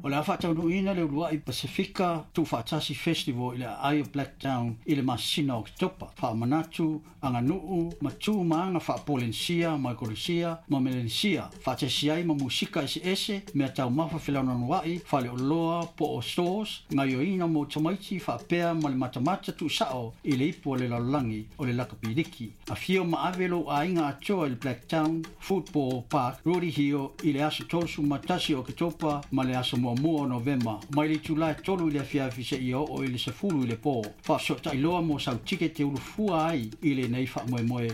O le afa tau ina le ulua i Pacifica tu whaatasi festival i le Eye of Blacktown i le masina o Kitopa. Wha manatu, anga nuu, matu maanga wha polensia, maikolesia, ma melensia. Whaatasi ai ma musika ese mea tau mafa whilauna nuai, wha le oloa po o stores, ngai o ina mo tamaiti wha pea ma le matamata tu sao i le ipu o le lalangi o le lakapiriki. A fio ma avelo a inga atoa i le Blacktown Football Park, Rodi Hio i le aso tosu matasi o Kitopa ma le aso mua o November. Mai le tulai tolu i le fiafi se i o i le sefulu i le po. Wha so ta iloa mo sau tike te ulu fua ai i le nei wha moe moe.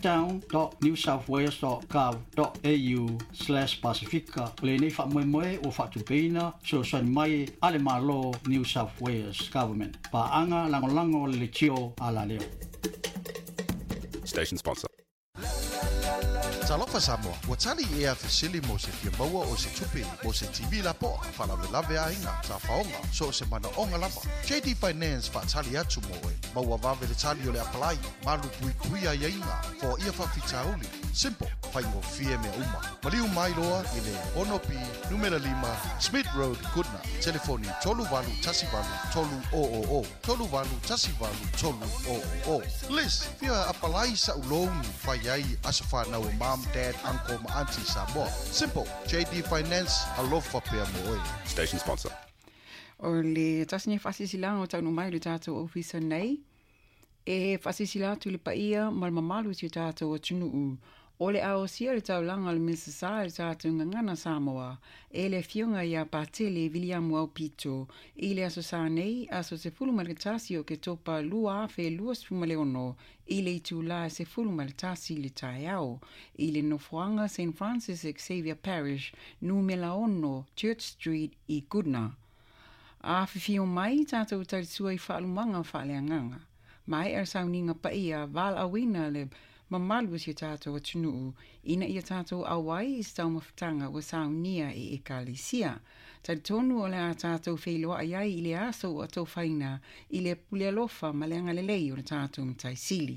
blacktown.newsouthwales.gov.au/Pacifica. Le nei wha moe moe o wha tupeina so sani mai ale malo New South Wales Government. Pa anga lango le tio ala leo. Station sponsor. Talofa Samoa, ua tali e a fesili mo se fia maua o se tupi mo se TV la po whalawelawe a inga ta whaonga so se mana onga lava. JD Finance wha tali atu mo e maua wawe le tali o le apalai malu pui pui a inga for ia whawhitauli. Simple, whaingo fie mea uma. Maliu mai loa i le Onopi numera 5 Smith Road, Goodna. Telefoni tolu walu tasi walu tolu o. Tolu walu tasi walu tolu o. Liz, fia apalai sa uloni whai ai asafa na o mom, dad, uncle, ma auntie Samoa. Simple, JD Finance, alofa pea mo e. Station sponsor. O le tasne fasisilang o tau mai le tātou ofisa nei. E fasisilang tu le paia malmamalu si tātou o tunuu. O le aosia le taulanga le Mississauga le tātou ngangana Samoa, e le fionga ia Patele William Waupito, i le aso sa nei, aso se fulu maletasi o ke topa lua afe lua sfumaleono, i le itu la se fulu maletasi le taiao, i le nofuanga St. Francis Xavier Parish, numela ono, Church Street i Goodna. A fifio mai tātou tarisua i whaalumanga whaaleanganga, mai sauninga paia val awina le mamalu si tātou atunuu, ina ia tātou awai i stau mawhitanga o saunia e ekalisia. Tari tonu o le a tātou whailoa ai i le aso o tau whaina i le pulealofa ma le angalelei o le tātou mtai sili.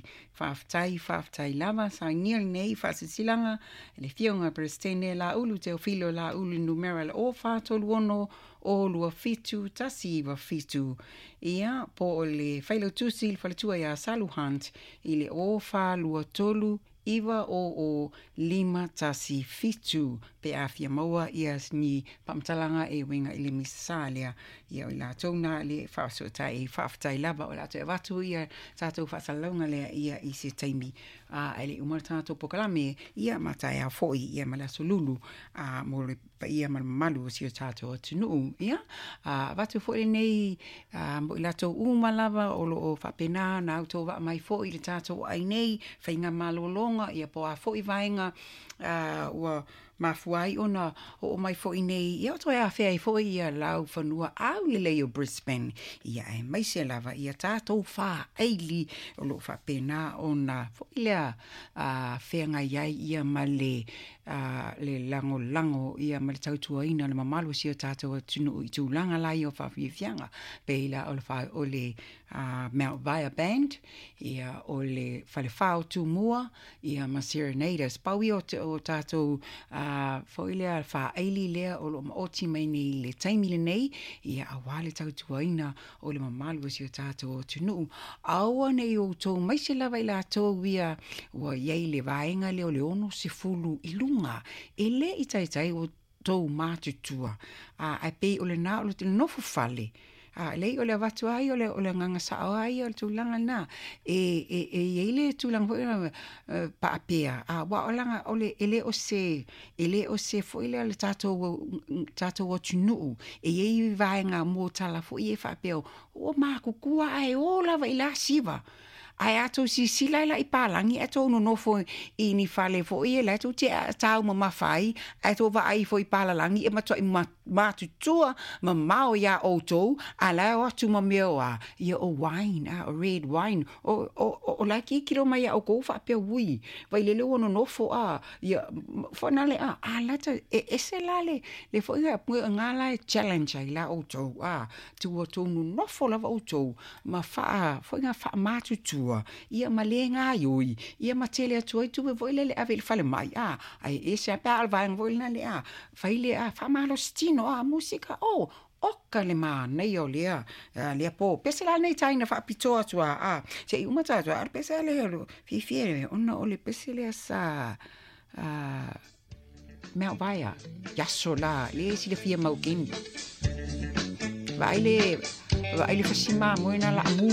Whaftai lava, saunia nei whasisilanga, le fionga prestene la ulu te o filo la ulu numera le o whātolu ono o lua fitu, tasi iwa fitu. Ia po o le whailo tusi il whaletua ia Salu Hunt i le o wha lua tolu iwa o lima tasi fitu pe afia maua ia ni pamtalanga e winga i le misalia ia i la tona le whaasotai e whaafatai lava o la to e watu ia tātou whaasalonga lea ia i se taimi ele umar tātou pokalame ia matai a foi ia malaso lulu mo le pa ia malu si o tātou atunu ia watu foi nei mo i la to umalava o lo o whapena na auto wa mai foi le tātou ai nei whainga malolonga ia po a foi vaenga ua mafuai ona o mai foi nei ia to ia fea foi ia lau fanua au le leo Brisbane ia e mai se lava ia tātou wha eili o lo wha pena ona foi lea fea ngai iai ia male le lango ia male tautua ina le mamalu si o tātou tunu i tūlanga lai o wha fianga pe ila o le wha o le Mount Via Band ia o le whale whao tu mua ia ma Serenaders paui o tātou foilea fa aili lea o lo maoti mai nei le taimi le nei ia awale tautuaina o le mamalu si o tātou o tunu aua nei o tō maise lava i la tō wia ua iei le vaenga leo le ono se fulu i lunga e le i taitai o tō mātutua ai pei o le nā o le te nofu fale lei o le watu ai o le nganga sao ai o le tūlanga na e le tūlanga pa apea wa o langa o le ele o se fo ile le tātou o tunu e vaenga mō tala fo i e wha apea o māku kua ai o lava i la siva ai ato si sila la i palangi ato no nofo I ni fale fo I la to te tau ma mafai ato va ai fo I palalangi e mato I matutua ma mau ya auto ala o tu ma meoa ia o wine o red wine o la ki kiro mai o ko fa pe wi vai le no nofo ia fo na le ala ta e se la le fo ia pu ngala challenge ai la auto tu o tu no nofo la auto ma fa fo nga fa matutua atua ia malenga yoi ia matele atua tu voile le ave fale mai ai ese pa alvang voile le faile famalo stino musica oka le ma nei o lea lea po pesela nei taina fa pito atua se uma tatua pesela lo fifiere ona ole pesela sa mea vaia yaso la le si le fia mau kin vaile fasima moina la mu